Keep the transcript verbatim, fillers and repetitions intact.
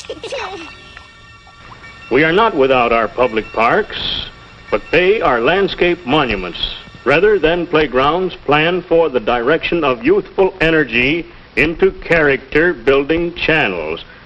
We are not without our public parks, but they are landscape monuments rather than playgrounds planned for the direction of youthful energy into character-building channels.